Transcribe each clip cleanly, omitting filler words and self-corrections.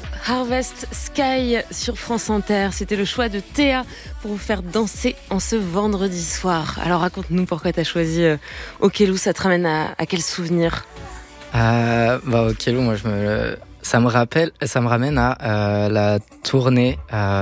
Harvest Sky sur France Inter. C'était le choix de Théa pour vous faire danser en ce vendredi soir. Alors raconte-nous pourquoi tu as choisi Okello, ça te ramène à quel souvenir? Okello, moi ça me ramène à la tournée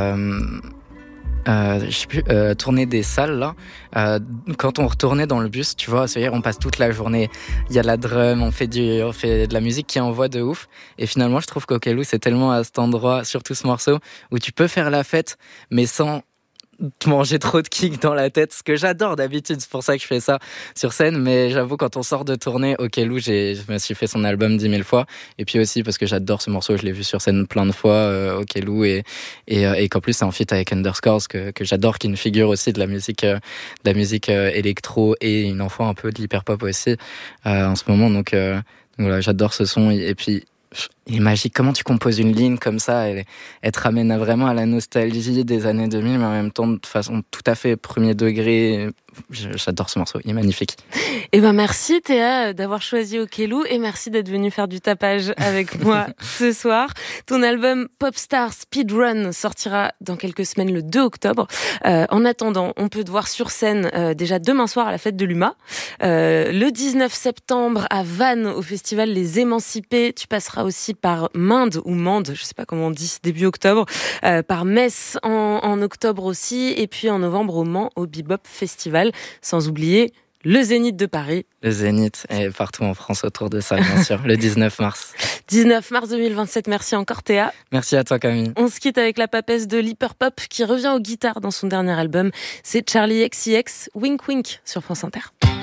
tournée des salles là. Quand on retournait dans le bus, tu vois, c'est-à-dire on passe toute la journée, il y a la drum, on fait de la musique qui envoie de ouf, et finalement je trouve qu'Okello c'est tellement à cet endroit, surtout ce morceau, où tu peux faire la fête mais sans te manger trop de kicks dans la tête, ce que j'adore d'habitude, c'est pour ça que je fais ça sur scène, mais j'avoue quand on sort de tournée, Okello, je me suis fait son album 10 000 fois, et puis aussi parce que j'adore ce morceau, je l'ai vu sur scène plein de fois, Okello, et qu'en plus c'est en feat avec Underscores, que j'adore, qui est une figure aussi de la musique électro, et une enfant un peu de l'hyperpop aussi, en ce moment, donc voilà, j'adore ce son, et puis il est magique. Comment tu composes une ligne comme ça, elle te ramène vraiment à la nostalgie des années 2000, mais en même temps de façon tout à fait premier degré. J'adore ce morceau, il est magnifique. Eh ben merci Théa d'avoir choisi Okello, et merci d'être venue faire du tapage avec moi ce soir. Ton album Popstar Speedrun sortira dans quelques semaines, le 2 octobre. En attendant, on peut te voir sur scène déjà demain soir à la fête de l'UMA, le 19 septembre à Vannes au festival Les Émancipés. Tu passeras aussi par Mende, je sais pas comment on dit, début octobre, par Metz en octobre aussi, et puis en novembre au Mans au Bebop Festival, sans oublier le Zénith de Paris. Le Zénith, et partout en France autour de ça, bien sûr, le 19 mars. 19 mars 2027, merci encore Théa. Merci à toi Camille. On se quitte avec la papesse de l'hyperpop qui revient aux guitares dans son dernier album. C'est Charli XCX, Wink Wink sur France Inter.